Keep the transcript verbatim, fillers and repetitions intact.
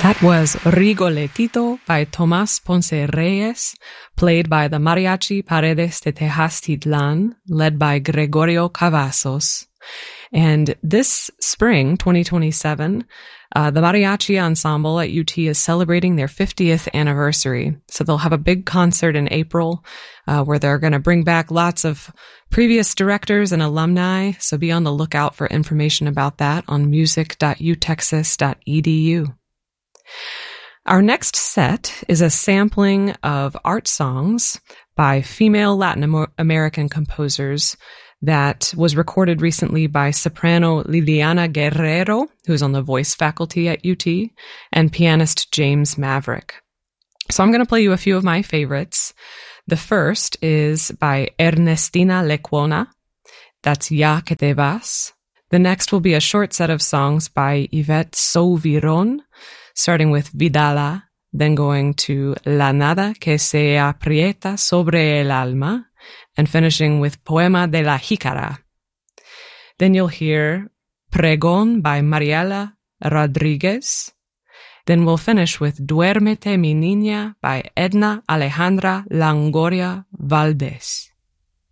That was Rigoletito by Tomás Ponce Reyes, played by the Mariachi Paredes de Tejastitlan, led by Gregorio Cavazos. And this spring, twenty twenty-seven, uh, the Mariachi Ensemble at U T is celebrating their fiftieth anniversary. So they'll have a big concert in April uh, where they're going to bring back lots of previous directors and alumni. So be on the lookout for information about that on music dot u texas dot e d u. Our next set is a sampling of art songs by female Latin American composers that was recorded recently by soprano Liliana Guerrero, who's on the voice faculty at U T, and pianist James Maverick. So I'm going to play you a few of my favorites. The first is by Ernestina Lecuona. That's Ya que te vas. The next will be a short set of songs by Yvette Souviron, starting with Vidala, then going to La nada que se aprieta sobre el alma, and finishing with Poema de la Jícara. Then you'll hear Pregón by Mariela Rodriguez. Then we'll finish with Duérmete mi niña by Edna Alejandra Longoria Valdés.